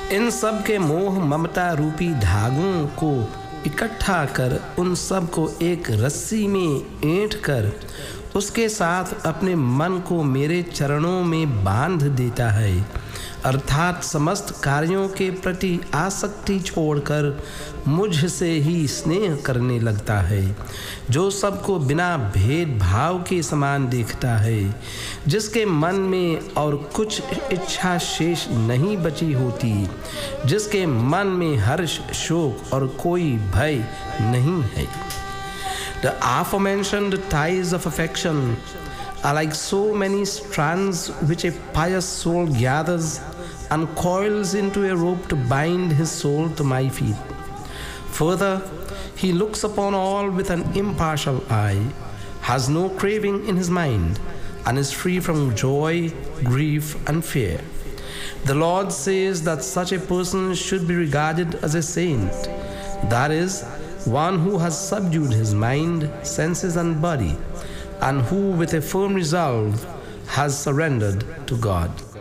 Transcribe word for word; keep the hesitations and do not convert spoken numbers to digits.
इन सब के मोह ममता रूपी धागों को इकट्ठा कर उन सब को एक रस्सी में ऐंठ कर उसके साथ अपने मन को मेरे चरणों में बांध देता है, अर्थात समस्त कार्यों के प्रति आसक्ति छोड़कर मुझसे ही स्नेह करने लगता है, जो सबको बिना भेदभाव के समान देखता है, जिसके मन में और कुछ इच्छा शेष नहीं बची होती, जिसके मन में हर्ष शोक और कोई भय नहीं है। The aforementioned ties of affection are like so many strands which a pious soul gathers and coils into a rope to bind his soul to my feet. Further, he looks upon all with an impartial eye, has no craving in his mind, and is free from joy, grief, and fear. The Lord says that such a person should be regarded as a saint, that is, one who has subdued his mind, senses, and body, and who with a firm resolve has surrendered to God.